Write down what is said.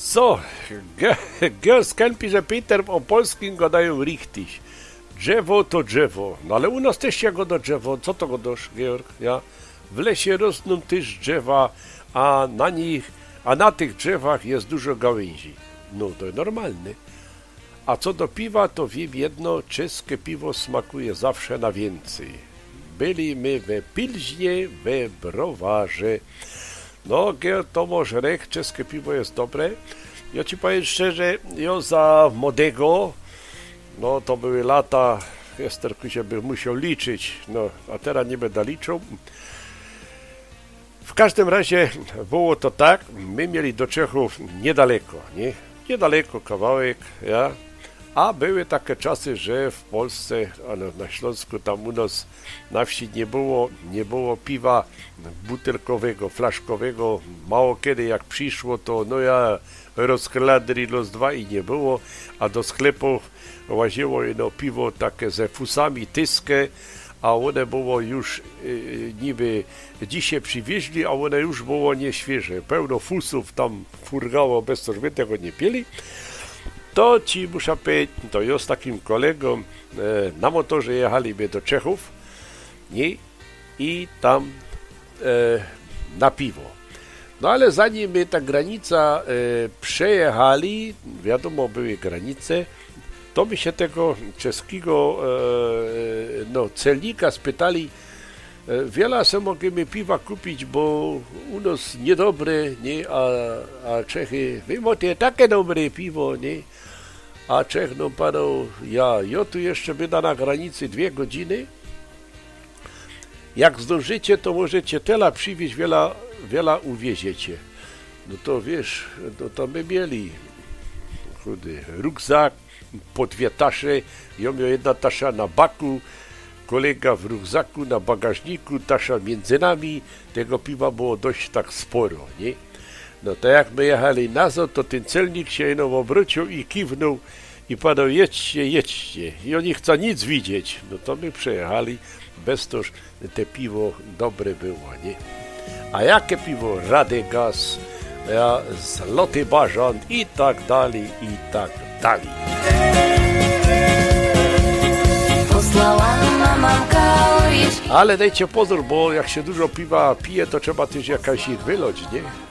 So, skępi, że Peter o polskim gadają richtig. Drzewo to drzewo. No ale u nas też się goda drzewo. Co to godasz, Georg? Ja? W lesie rosną też drzewa, a na tych drzewach jest dużo gałęzi. No to normalne. A co do piwa, to wiem jedno, czeskie piwo smakuje zawsze na więcej. Byli my we Pilźnie, we browarze. No, Georg Tomasz Rech, czeskie piwo jest dobre. Ja ci powiem szczerze, ja za młodego, no to były lata, Esterkusie by musiał liczyć, no a teraz nie będę liczył. W każdym razie było to tak, my mieli do Czechów niedaleko, nie? Niedaleko kawałek, ja. A były takie czasy, że w Polsce, na Śląsku, tam u nas na wsi nie było piwa butelkowego, flaszkowego. Mało kiedy jak przyszło, to no ja rozkradli los dwa i nie było, a do sklepów łaziło piwo takie ze fusami, tyskie, a one było już niby dzisiaj przywieźli, a one już było nieświeże. Pełno fusów tam furgało, bez to, żeby tego nie pili. To ci muszę powiedzieć, to ja z takim kolegą na motorze jechaliśmy do Czechów, nie? I tam na piwo. No ale zanim my ta granica przejechali, wiadomo, były granice, to my się tego czeskiego celnika spytali, wiele se możemy piwa kupić, bo u nas niedobre, nie? A Czechy, wy macie takie dobre piwo, nie? A Czech no padał, ja tu jeszcze będę na granicy 2 godziny. Jak zdążycie, to możecie tyle przywieźć, wiele uwieziecie. No to wiesz, no to my mieli rukzak, po 2 tasze, ja miał 1 tasza na baku, kolega w rukzaku, na bagażniku, tasza między nami, tego piwa było dość tak sporo, nie? No to jak my jechali nazad, to ten celnik się obrócił i kiwnął i padał, jedźcie. I oni chcą nic widzieć. No to my przejechali, bez to te piwo dobre było, nie? A jakie piwo? Radegast, Złoty Bażan i tak dalej, i tak dalej. Ale dajcie pozór, bo jak się dużo piwa pije, to trzeba też jakaś ich wylać, nie?